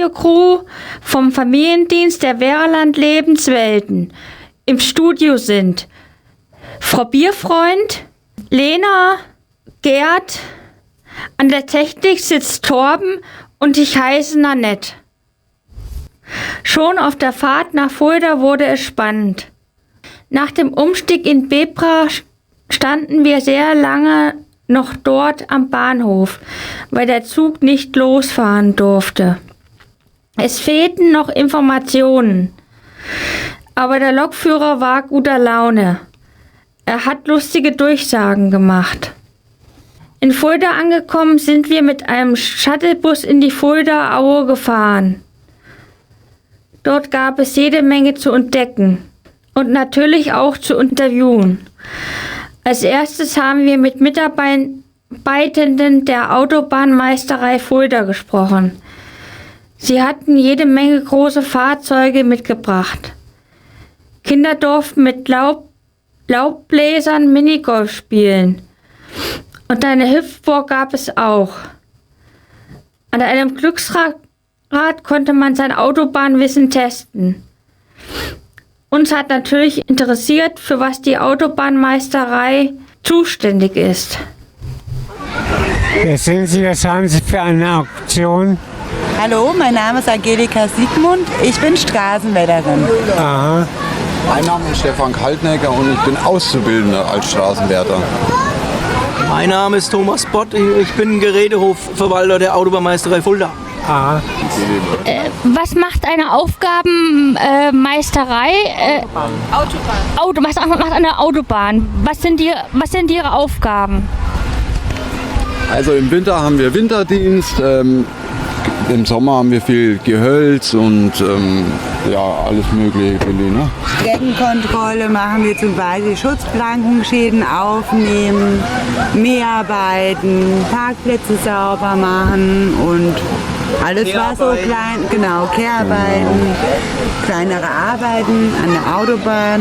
Radiocrew vom Familiendienst der Wehrerland Lebenswelten im Studio sind Frau Bierfreund, Lena, Gerd, an der Technik sitzt Torben und ich heiße Nanette. Schon auf der Fahrt nach Fulda wurde es spannend. Nach dem Umstieg in Bebra standen wir sehr lange noch dort am Bahnhof, weil der Zug nicht losfahren durfte. Es fehlten noch Informationen, aber der Lokführer war guter Laune. Er hat lustige Durchsagen gemacht. In Fulda angekommen sind wir mit einem Shuttlebus in die Fulda-Aue gefahren. Dort gab es jede Menge zu entdecken und natürlich auch zu interviewen. Als erstes haben wir mit Mitarbeitenden der Autobahnmeisterei Fulda gesprochen. Sie hatten jede Menge große Fahrzeuge mitgebracht. Kinder durften mit Laubbläsern Minigolf spielen. Und eine Hüpfburg gab es auch. An einem Glücksrad konnte man sein Autobahnwissen testen. Uns hat natürlich interessiert, für was die Autobahnmeisterei zuständig ist. Wer sind Sie? Was haben Sie für eine Auktion? Hallo, mein Name ist Angelika Siegmund. Ich bin Straßenwärterin. Aha. Mein Name ist Stefan Kaltnecker und ich bin Auszubildender als Straßenwärter. Mein Name ist Thomas Bott. Ich bin Gerätehofverwalter der Autobahnmeisterei Fulda. Aha. Was macht eine Aufgabenmeisterei? Was macht eine Autobahn? Was sind Ihre Aufgaben? Also im Winter haben wir Winterdienst, im Sommer haben wir viel Gehölz und alles mögliche, Billy, ne? Streckenkontrolle machen wir zum Beispiel, Schutzplankenschäden aufnehmen, Mäharbeiten, Parkplätze sauber machen und alles was so klein, genau, Kehrarbeiten, kleinere Arbeiten an der Autobahn.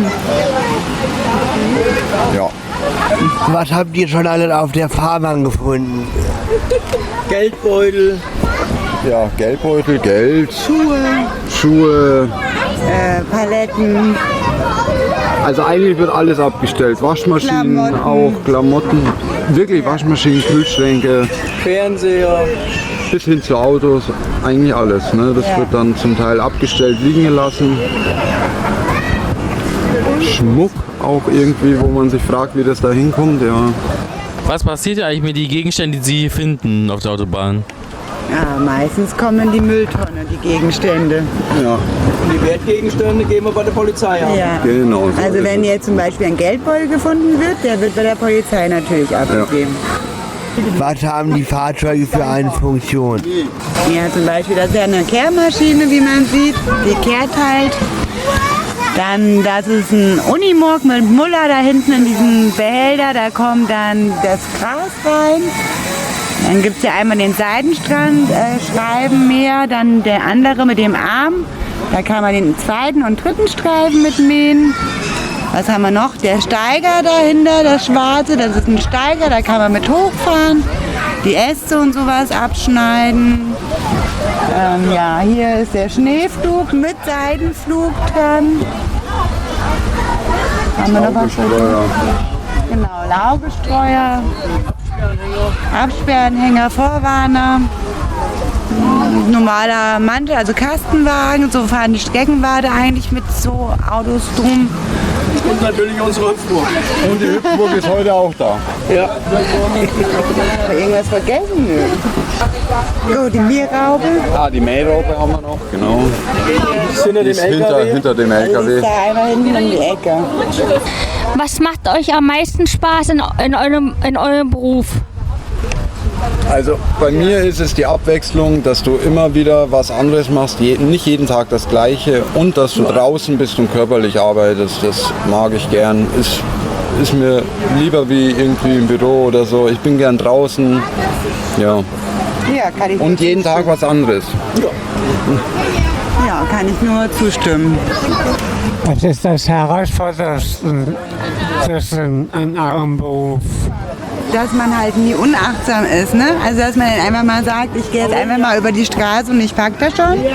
Ja. Was habt ihr schon alle auf der Fahrbahn gefunden? Geldbeutel. Ja, Geldbeutel, Geld, Schuhe. Paletten. Also eigentlich wird alles abgestellt. Waschmaschinen, auch Klamotten. Wirklich Waschmaschinen, Kühlschränke. Fernseher. Bis hin zu Autos, eigentlich alles. Ne? Das wird dann zum Teil abgestellt, liegen gelassen. Schmuck auch irgendwie, wo man sich fragt, wie das da hinkommt. Ja. Was passiert eigentlich mit den Gegenständen, die Sie hier finden auf der Autobahn? Ja, meistens kommen in die Mülltonne, die Gegenstände. Ja. Und die Wertgegenstände geben wir bei der Polizei an. Ja. Genau. So Also wenn ist jetzt zum Beispiel ein Geldbeutel gefunden wird, der wird bei der Polizei natürlich abgegeben. Was haben die Fahrzeuge für eine Funktion? Ja, zum Beispiel, das ist ja eine Kehrmaschine, wie man sieht, die kehrt halt. Dann, das ist ein Unimog mit Muller da hinten in diesem Behälter, da kommt dann das Gras rein. Dann gibt es ja einmal den Seitenstrang, Schreibenmäher, dann der andere mit dem Arm. Da kann man den zweiten und dritten Streifen mitmähen. Was haben wir noch? Der Steiger dahinter, das Schwarze, das ist ein Steiger, da kann man mit hochfahren. Die Äste und sowas abschneiden. Ja, hier ist der Schneeflug mit Seitenflug dran. Haben wir noch was? Genau, Laugestreuer. Absperranhänger, Vorwarner, normaler Mantel, also Kastenwagen, so fahren die Streckenwarte eigentlich mit so Autos drum. Und natürlich unsere Hüpfburg. Und die Hüpfburg ist heute auch da. Ja. Haben wir irgendwas vergessen? So, die Mähraube. Ah, die Mähraube haben wir noch, genau. Hinter Die dem ist LKW. hinter dem Das LKW. ist da einmal hinten um die Ecke. Was macht euch am meisten Spaß in eurem Beruf? Also bei mir ist es die Abwechslung, dass du immer wieder was anderes machst, nicht jeden Tag das Gleiche und dass du draußen bist und körperlich arbeitest. Das mag ich gern. Ist mir lieber wie irgendwie im Büro oder so. Ich bin gern draußen. Ja. Ja, kann ich Und jeden Tag was anderes. Ja, kann ich nur zustimmen. Was ist das Herausforderndste an eurem Beruf? Dass man halt nie unachtsam ist, ne? Also dass man dann einfach mal sagt, ich gehe jetzt einfach mal über die Straße und ich pack das schon.